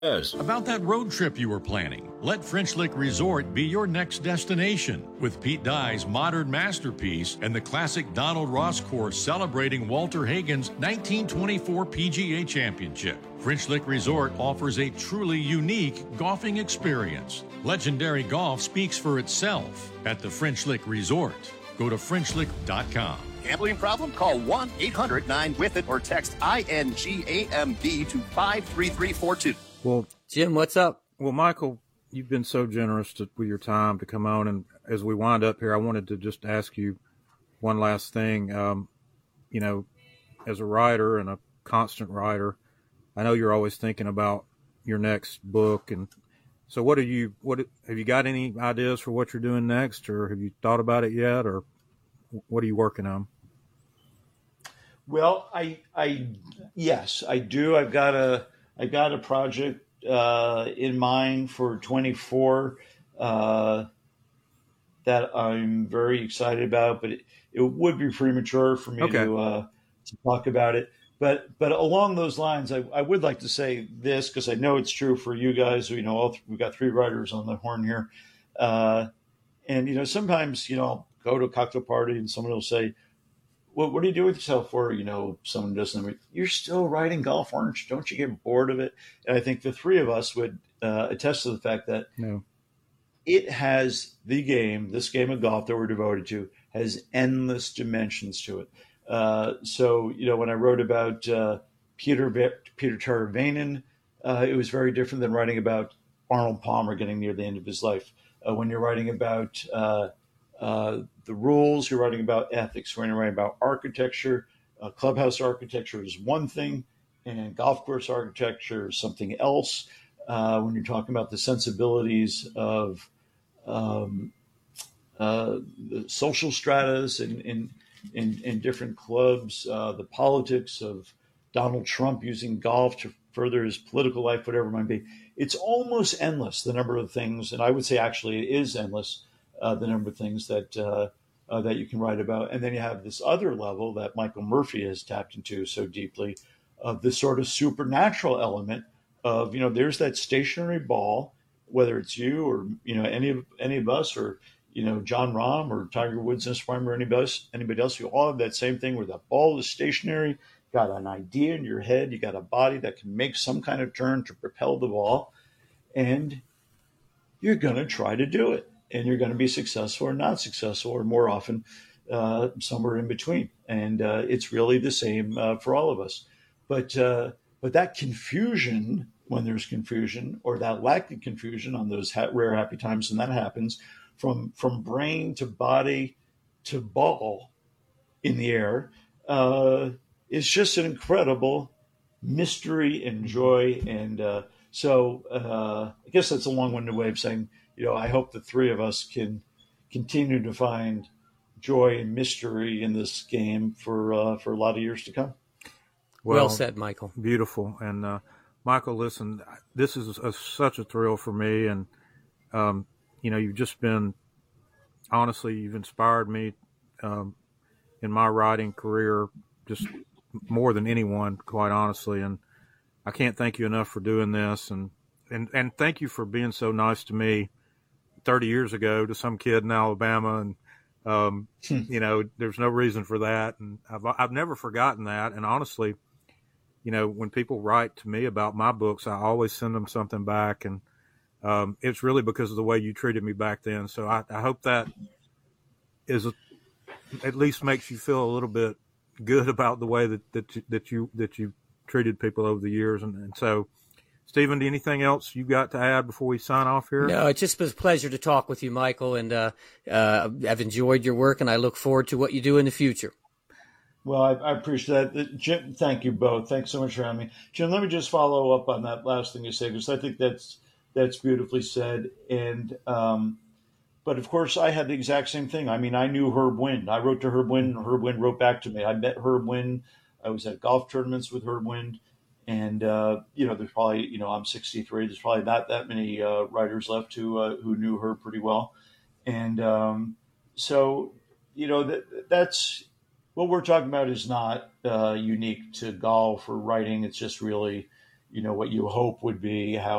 Yes. About that road trip you were planning, let French Lick Resort be your next destination. With Pete Dye's modern masterpiece and the classic Donald Ross course celebrating Walter Hagen's 1924 PGA Championship, French Lick Resort offers a truly unique golfing experience. Legendary golf speaks for itself at the French Lick Resort. Go to FrenchLick.com. Gambling problem? Call 1-800-9-WITH-IT or text INGAMB to 53342. Well, Jim, what's up? Well, Michael, you've been so generous with your time to come on. And as we wind up here, I wanted to just ask you one last thing. As a writer and a constant writer, I know you're always thinking about your next book. And so what have you got any ideas for what you're doing next, or have you thought about it yet, or what are you working on? Well, yes, I do. I've got a project in mind for 24 that I'm very excited about, but it would be premature for me to talk about it. But along those lines, I would like to say this, because I know it's true for you guys. We've got three writers on the horn here, and sometimes I'll go to a cocktail party and someone will say, what do you do with yourself for? Someone doesn't. You're still writing golf, aren't you? Don't you get bored of it? And I think the three of us would attest to the fact that it has this game of golf that we're devoted to, has endless dimensions to it. So when I wrote about Peter Teravainen, it was very different than writing about Arnold Palmer getting near the end of his life. When you're writing about the rules, you're writing about ethics. When you're writing about architecture, clubhouse architecture is one thing, and golf course architecture is something else. When you're talking about the sensibilities of the social stratas in different clubs, the politics of Donald Trump using golf to further his political life, whatever it might be, it's almost endless, the number of things, and I would say actually it is endless, the number of things that you can write about. And then you have this other level that Michael Murphy has tapped into so deeply, of this sort of supernatural element of, there's that stationary ball, whether it's you or, any of us, or, John Rahm or Tiger Woods in his prime, or anybody else, you all have that same thing where that ball is stationary, got an idea in your head, you got a body that can make some kind of turn to propel the ball, and you're going to try to do it. And you're going to be successful or not successful, or more often somewhere in between. And it's really the same for all of us. But that confusion, when there's confusion, or that lack of confusion on those rare happy times when that happens, from brain to body to ball in the air, is just an incredible mystery and joy. And so I guess that's a long-winded way of saying, I hope the three of us can continue to find joy and mystery in this game for a lot of years to come. Well said, Michael. Beautiful. And Michael, listen, this is such a thrill for me. And, you've just been, honestly, you've inspired me in my writing career, just more than anyone, quite honestly. And I can't thank you enough for doing this. And thank you for being so nice to me 30 years ago to some kid in Alabama. And, there's no reason for that. And I've never forgotten that. And honestly, when people write to me about my books, I always send them something back. And it's really because of the way you treated me back then. So I hope that at least makes you feel a little bit good about the way that you treated people over the years. And so, Stephen, anything else you got to add before we sign off here? No, it just was a pleasure to talk with you, Michael, and I've enjoyed your work, and I look forward to what you do in the future. Well, I appreciate that. Jim, thank you both. Thanks so much for having me. Jim, let me just follow up on that last thing you said, because I think that's beautifully said. And but of course, I had the exact same thing. I mean, I knew Herb Wind. I wrote to Herb Wind, and Herb Wind wrote back to me. I met Herb Wind. I was at golf tournaments with Herb Wind. And, there's probably, I'm 63. There's probably not that many writers left who knew her pretty well. And so, that's what we're talking about is not unique to golf or writing. It's just really, what you hope would be how